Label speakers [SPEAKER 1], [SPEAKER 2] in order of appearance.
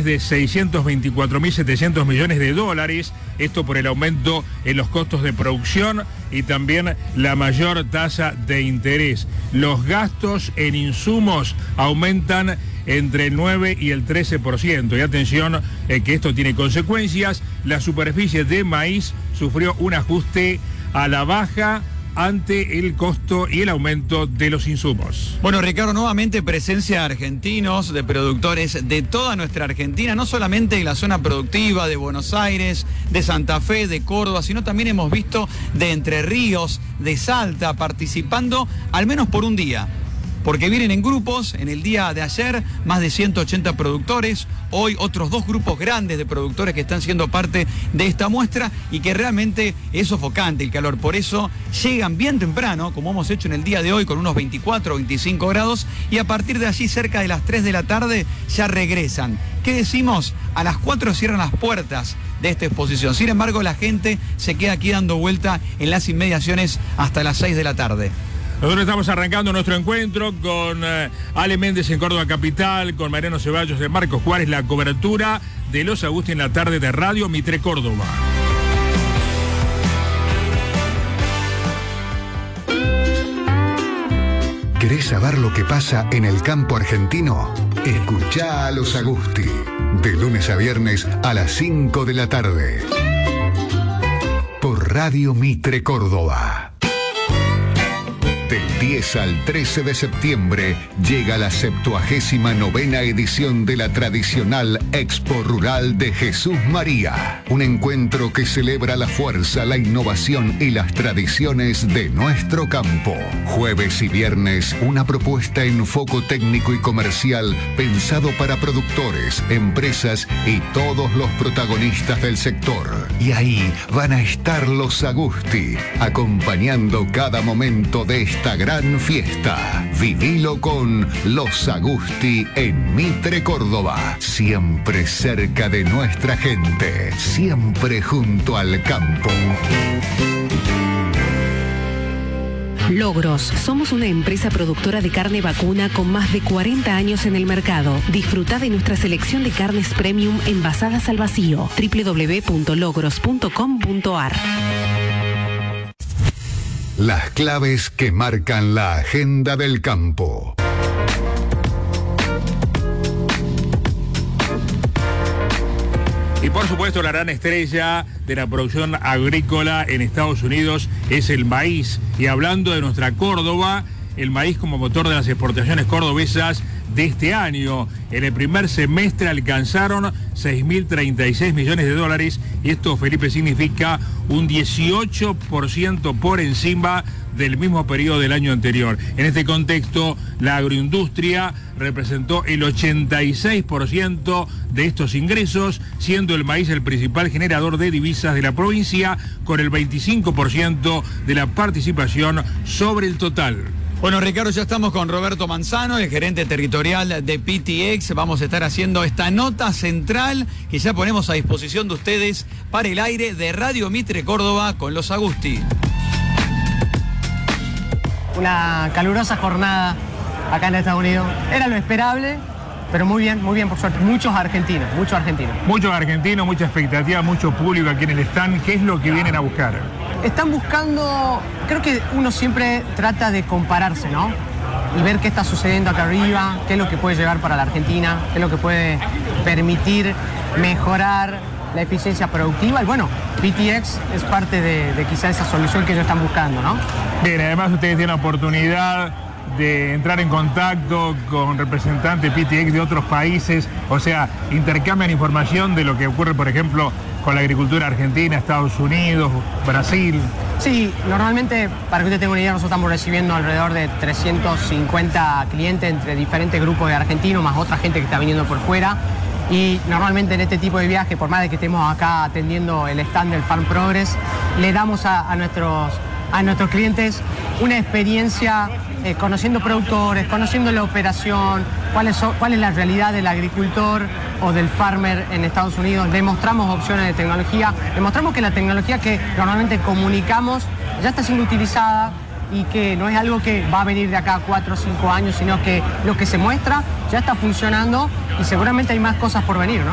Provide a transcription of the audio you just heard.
[SPEAKER 1] de 624.700 millones de dólares, esto por el aumento en los costos de producción y también la mayor tasa de interés. Los gastos en insumos aumentan entre el 9 y el 13%. Y atención, que esto tiene consecuencias. La superficie de maíz sufrió un ajuste a la baja ante el costo y el aumento de los insumos.
[SPEAKER 2] Bueno, Ricardo, nuevamente presencia de argentinos, de productores de toda nuestra Argentina, no solamente en la zona productiva de Buenos Aires, de Santa Fe, de Córdoba, sino también hemos visto de Entre Ríos, de Salta, participando al menos por un día. Porque vienen en grupos, en el día de ayer, más de 180 productores, hoy otros 2 grupos grandes de productores que están siendo parte de esta muestra y que realmente es sofocante el calor. Por eso llegan bien temprano, como hemos hecho en el día de hoy, con unos 24 o 25 grados, y a partir de allí, cerca de las 3 de la tarde, ya regresan. ¿Qué decimos? A las 4 cierran las puertas de esta exposición. Sin embargo, la gente se queda aquí dando vuelta en las inmediaciones hasta las 6 de la tarde.
[SPEAKER 1] Nosotros estamos arrancando nuestro encuentro con Ale Méndez en Córdoba Capital, con Mariano Ceballos de Marcos Juárez, la cobertura de Los Agusti en la tarde de Radio Mitre Córdoba.
[SPEAKER 3] ¿Querés saber lo que pasa en el campo argentino? Escuchá a Los Agusti, de lunes a viernes a las 5 de la tarde, por Radio Mitre Córdoba. Del 10 al 13 de septiembre llega la 79ª edición de la tradicional Expo Rural de Jesús María. Un encuentro que celebra la fuerza, la innovación y las tradiciones de nuestro campo. Jueves y viernes, una propuesta en foco técnico y comercial pensado para productores, empresas y todos los protagonistas del sector. Y ahí van a estar los Agusti, acompañando cada momento de esta gran fiesta. Vivilo con Los Agusti en Mitre Córdoba. Siempre cerca de nuestra gente. Siempre junto al campo.
[SPEAKER 4] Logros. Somos una empresa productora de carne vacuna con más de 40 años en el mercado. Disfruta de nuestra selección de carnes premium envasadas al vacío. www.logros.com.ar.
[SPEAKER 3] Las claves que marcan la agenda del campo.
[SPEAKER 1] Y por supuesto la gran estrella de la producción agrícola en Estados Unidos es el maíz. Y hablando de nuestra Córdoba, el maíz como motor de las exportaciones cordobesas de este año. En el primer semestre alcanzaron 6.036 millones de dólares y esto, Felipe, significa un 18% por encima del mismo periodo del año anterior. En este contexto, la agroindustria representó el 86% de estos ingresos, siendo el maíz el principal generador de divisas de la provincia, con el 25% de la participación sobre el total.
[SPEAKER 2] Bueno, Ricardo, ya estamos con Roberto Manzano, el gerente territorial de PTX. Vamos a estar haciendo esta nota central que ya ponemos a disposición de ustedes para el aire de Radio Mitre Córdoba con Los Agusti.
[SPEAKER 5] Una calurosa jornada acá en Estados Unidos. Era lo esperable, pero muy bien, por suerte. Muchos argentinos. Muchos argentinos, mucha expectativa, mucho público aquí en el stand. ¿Qué es lo que vienen a buscar? Están buscando, creo que uno siempre trata de compararse, ¿no? Y ver qué está sucediendo acá arriba, qué es lo que puede llegar para la Argentina, qué es lo que puede permitir mejorar la eficiencia productiva. Y bueno, PTX es parte de quizá esa solución que ellos están buscando, ¿no? Bien, además ustedes tienen la oportunidad de entrar en contacto con representantes PTX de otros países, o sea, intercambian información de lo que ocurre, por ejemplo, con la agricultura argentina, Estados Unidos, Brasil. Sí, normalmente, para que usted tenga una idea, nosotros estamos recibiendo alrededor de 350 clientes entre diferentes grupos de argentinos, más otra gente que está viniendo por fuera. Y normalmente en este tipo de viaje, por más de que estemos acá atendiendo el stand del Farm Progress, le damos a nuestros clientes una experiencia conociendo productores, conociendo la operación, cuál es la realidad del agricultor o del farmer en Estados Unidos. Le mostramos opciones de tecnología, le mostramos que la tecnología que normalmente comunicamos ya está siendo utilizada y que no es algo que va a venir de acá a 4 o 5 años, sino que lo que se muestra ya está funcionando y seguramente hay más cosas por venir, ¿no?